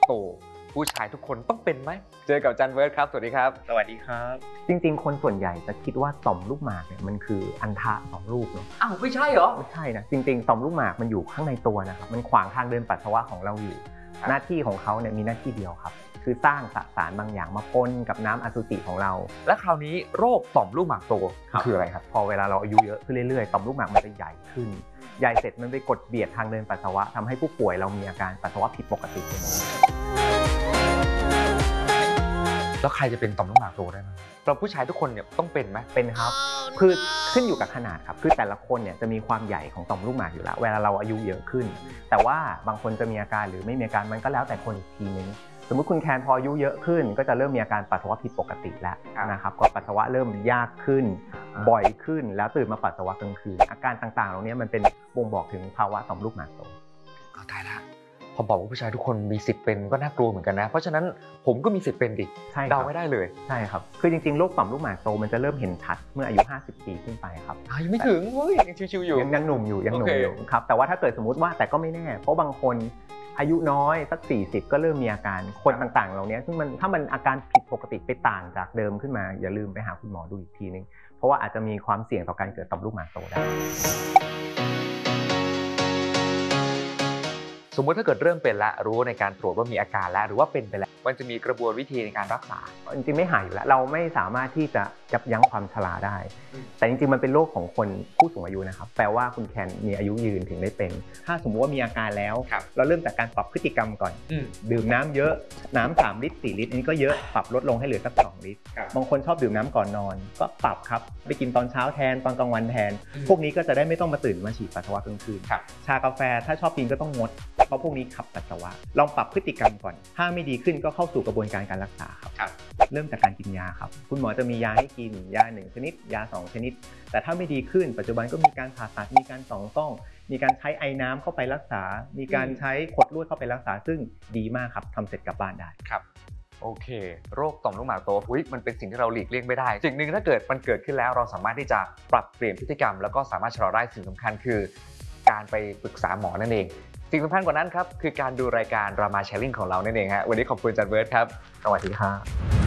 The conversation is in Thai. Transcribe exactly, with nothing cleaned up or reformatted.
โตผู้ชายทุกคนต้องเป็นไหมเจอกับอาจารย์เวิร์ดครับสวัสดีครับสวัสดีครับจริงๆคนส่วนใหญ่จะคิดว่าต่อมลูกหมากเนี่ยมันคืออัณฑะสองลูกเนาะอ้าวไม่ใช่เหรอไม่ใช่นะจริงๆต่อมลูกหมากมันอยู่ข้างในตัวนะครับมันขวางทางเดินปัสสาวะของเราอยู่หน้าที่ของเขาเนี่ยมีหน้าที่เดียวครับคือสร้างสสารบางอย่างมาปนกับน้ำอสุจิของเราและคราวนี้โรคต่อมลูกหมากโตคืออะไรครับพอเวลาเราอายุเยอะขึ้นเรื่อยๆต่อมลูกหมากมันจะใหญ่ขึ้นใหญ่เสร็จมันไปกดเบียดทางเดินปัสสาวะทำให้ผู้ป่วยเรามีอาการปัสสาวะผิดปกติแล้วใครจะเป็นต่อมลูกหมากโตได้ไหมเราผู้ชายทุกคนเนี่ยต้องเป็นไหมเป็นครับคือขึ้นอยู่กับขนาดครับคือแต่ละคนเนี่ยจะมีความใหญ่ของต่อมลูกหมากอยู่แล้วเวลาเราอายุเยอะขึ้นแต่ว่าบางคนจะมีอาการหรือไม่มีอาการมันก็แล้วแต่คนอีกทีนึงสมมุติคุณแคนพออายุเยอะขึ้นก็จะเริ่มมีอาการปัสสาวะผิดปกติแล้วนะครับก็ปัสสาวะเริ่มยากขึ้นบ่อยขึ้นแล้วตื่นมาปัสสาวะกลางคืนอาการต่างๆเหล่านี้มันเป็นบ่งบอกถึงภาวะต่อมลูกหมากโตเข้าใจละพอบอกว่าผู้ชายทุกคนมีสิทธิ์เป็นก็น่ากลัวเหมือนกันนะเพราะฉะนั้นผมก็มีสิทธิ์เป็นดิเดาไม่ได้เลยใช่ครับคือจริงๆโรคต่อมลูกหมากโตมันจะเริ่มเห็นชัดเมื่ออายุห้าสิบปีขึ้นไปครับยังไม่ถึงเฮ้ยยังชิวๆอยู่ยังหนุ่มอยู่ยังหนุ่มอยู่ครับแต่ว่าถ้าเกิดสมมุติว่าแต่ก็ไม่แน่เพราะบางคนอายุน้อยสักสี่สิบก็เริ่มมีอาการคนต่างๆเหล่านี้ซึ่งมันถ้ามันอาการผิดปกติไปต่างจากเดิมขึ้นมาอย่าลืมไปหาคุณหมอดูอีกทีนึงเพราะว่าอาจจะมีความเสี่ยงต่อการเกิดต่อมลูกหมากโตได้สมมติถ้าเกิดเริ่มเป็นแล้วรู้ในการตรวจว่ามีอาการแล้วหรือว่าเป็นไปแล้วมันจะมีกระบวนวิธีในการรักษาจริงๆไม่หายอยู่แล้วเราไม่สามารถที่จะยับยั้งความชราได้แต่จริงๆมันเป็นโรคของคนผู้สูงอายุนะครับแปลว่าคุณแคนมีอายุยืนถึงได้เป็นถ้าสมมุติว่ามีอาการแล้วเราเริ่มจากการปรับพฤติกรรมก่อนดื่มน้ำเยอะน้ำสามลิตรสี่ลิตรอันนี้ก็เยอะปรับลดลงให้เหลือสักสองลิตรบางคนชอบดื่มน้ำก่อนนอนก็ปรับครับไปกินตอนเช้าแทนตอนกลางวันแทนพวกนี้ก็จะได้ไม่ต้องมาตื่นมาฉีดปัสสาวะกลางคืนชากาแฟถ้าชอบกินก็ต้องงดเพราะพวกนี้ขับปัสสาวะลองปรับพฤติกรรมก่อนถ้าไม่ดีขึ้นก็เข้าสู่กระบวนการการรักษาครับเริ่มจากการกินยาครับคุณหมอจะมียาให้กินยาหนึ่งชนิดยาสองชนิดแต่ถ้าไม่ดีขึ้นปัจจุบันก็มีการผ่าตัดมีการส่องกล้องมีการใช้ไอน้ำเข้าไปรักษามีการใช้ขดลวดเข้าไปรักษาซึ่งดีมากครับทำเสร็จกลับบ้านได้ครับโอเคโรคต่อมลูกหมากโตอุ๊ยมันเป็นสิ่งที่เราหลีกเลี่ยงไม่ได้สิ่งหนึ่งถ้าเกิดมันเกิดขึ้นแล้วเราสามารถที่จะปรับเปลี่ยนพฤติกรรมแล้วก็สามารถชะลอได้สิ่งสำคัญคือการไปปรึกษาหมอนั่นเองสิ่งสำคัญกว่านั้นครับคือการดูรายการรามาแชร์ลิงของเรานั่นเองฮะวันนี้ขอบคุณอาจารย์เบิร์ดครับสวัสดีครับ